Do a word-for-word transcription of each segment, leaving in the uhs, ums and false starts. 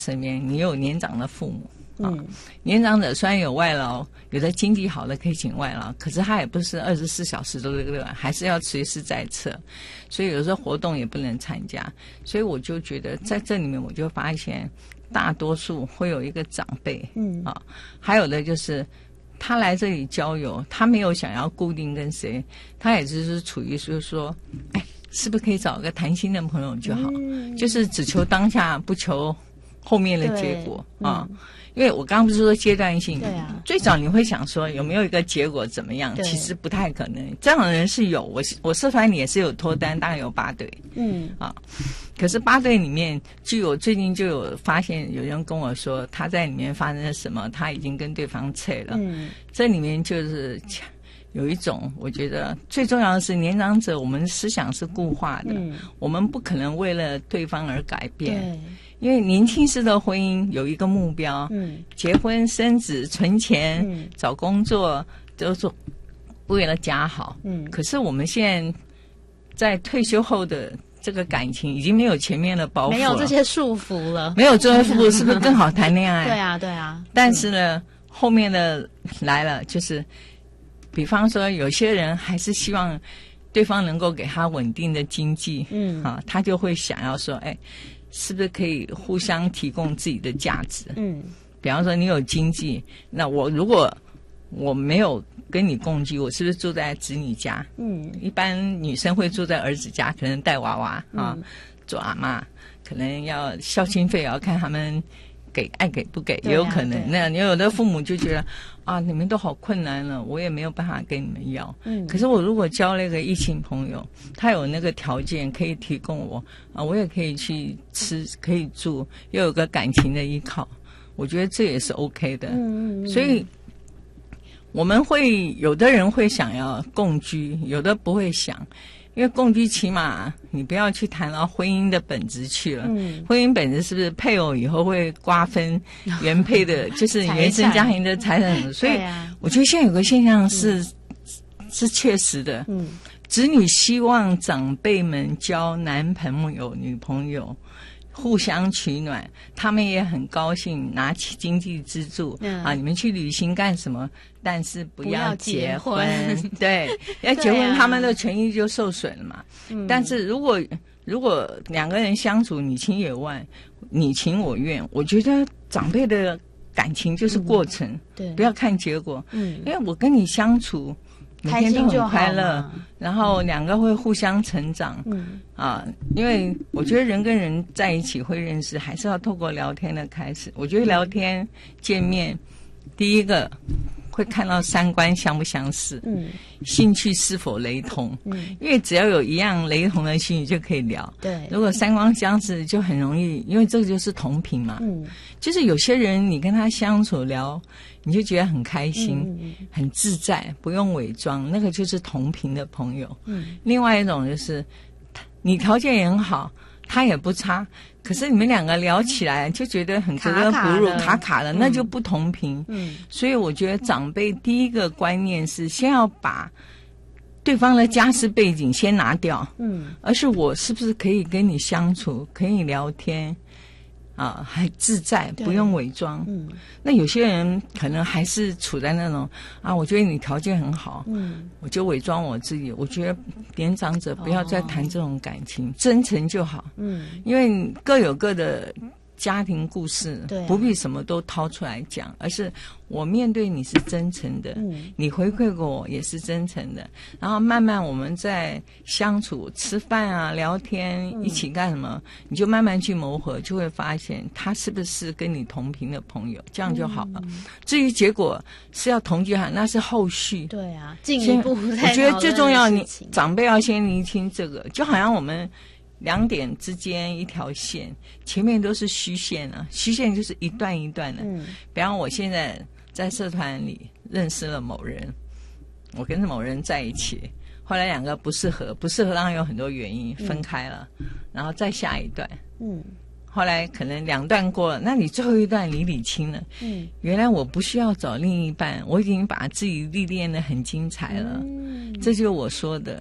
身边，你有年长的父母。 嗯、 啊，年长者虽然有外劳，有的经济好的可以请外劳，可是他也不是二十四小时都这个，还是要随时在侧，所以有时候活动也不能参加。所以我就觉得在这里面，我就发现大多数会有一个长辈，嗯啊，还有的就是他来这里交友，他没有想要固定跟谁，他也只是处于就是说，哎，是不是可以找个谈心的朋友就好，嗯、就是只求当下，不求后面的结果啊。嗯，因为我刚刚不是说阶段性， 对啊， 最早你会想说有没有一个结果怎么样，其实不太可能。这样的人是有，我我社团里也是有脱单，大概有八对，嗯啊，可是八对里面，据我最近就有发现，有人跟我说他在里面发生了什么，他已经跟对方拆了，嗯，这里面就是有一种，我觉得最重要的是年长者，我们思想是固化的，嗯，我们不可能为了对方而改变。对，因为年轻时的婚姻有一个目标，嗯，结婚生子存钱，嗯，找工作都是为了家好，嗯，可是我们现在在退休后的这个感情已经没有前面的包袱了， 没有这些束缚了， 没有这些束缚，是不是更好谈恋爱？ 对啊，对啊。 但是呢，后面的来了，就是比方说有些人还是希望对方能够给他稳定的经济，嗯啊，他就会想要说，哎，是不是可以互相提供自己的价值？嗯，比方说你有经济，那我如果我没有跟你共居，我是不是住在子女家？嗯，一般女生会住在儿子家，可能带娃娃啊，嗯、做阿嬷，可能要孝亲费，也要看他们给爱给不给，也有可能。啊、那你有的父母就觉得啊，你们都好困难了，我也没有办法跟你们要。嗯，可是我如果交了一个异性朋友，他有那个条件可以提供我啊，我也可以去吃，可以住，又有个感情的依靠，我觉得这也是 OK 的。嗯嗯。所以我们会有的人会想要共居，有的不会想。因为共居起码你不要去谈到婚姻的本质去了，嗯，婚姻本质是不是配偶以后会瓜分原配的，就是原生家庭的财产什么？所以我觉得现在有个现象是、嗯、是确实的，嗯，子女希望长辈们交男朋友、女朋友，互相取暖，他们也很高兴拿起经济资助、嗯、啊，你们去旅行干什么？但是不要结婚，结婚对，要结婚、啊、他们的权益就受损了嘛。嗯、但是如果如果两个人相处你情我愿，你情我愿，我觉得长辈的感情就是过程，嗯、对，不要看结果。嗯，因为我跟你相处。每天都很快乐，然后两个会互相成长。嗯啊，因为我觉得人跟人在一起会认识，还是要透过聊天的开始。我觉得聊天见面，第一个会看到三观相不相似，嗯，兴趣是否雷同，嗯，因为只要有一样雷同的兴趣就可以聊。对，如果三观相似就很容易，因为这个就是同频嘛。嗯，就是有些人你跟他相处聊。你就觉得很开心、嗯、很自在，不用伪装，那个就是同频的朋友。嗯，另外一种就是你条件也很好，他也不差，可是你们两个聊起来就觉得很格格不入，卡卡的，卡卡的，那就不同频。嗯，所以我觉得长辈第一个观念是先要把对方的家世背景先拿掉，嗯，而是我是不是可以跟你相处，可以聊天。啊，还自在，不用伪装。嗯，那有些人可能还是处在那种啊，我觉得你条件很好，嗯，我就伪装我自己。我觉得年长者不要再谈这种感情，哦、真诚就好。嗯，因为各有各的家庭故事，对、啊，不必什么都掏出来讲，而是我面对你是真诚的，嗯，你回馈给我也是真诚的，然后慢慢我们在相处、吃饭啊、聊天，一起干什么，嗯、你就慢慢去磨合，就会发现他是不是跟你同频的朋友，这样就好了。嗯、至于结果是要同居还那是后续。对啊，进一步再我觉得最重要，你长辈要先厘清这个，就好像我们。两点之间一条线，前面都是虚线啊，虚线就是一段一段的。嗯，比方我现在在社团里认识了某人，我跟某人在一起，后来两个不适合，不适合当然有很多原因，分开了，嗯、然后再下一段。嗯，后来可能两段过了，那你最后一段你理清了。嗯，原来我不需要找另一半，我已经把自己历练得很精彩了。嗯，这就是我说的。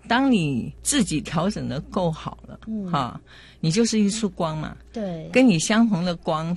当你自己调整的够好了，嗯，哈，你就是一束光嘛， 对， 跟你相同的光